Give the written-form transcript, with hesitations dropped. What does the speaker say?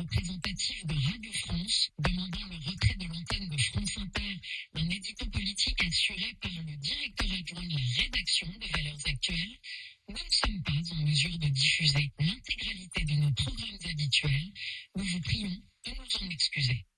représentative de Radio France, demandant le retrait de l'antenne de France Inter, un édito politique assuré par le directeur adjoint de la rédaction de Valeurs Actuelles, nous ne sommes pas en mesure de diffuser l'intégralité de nos programmes habituels. Nous vous prions de nous en excuser.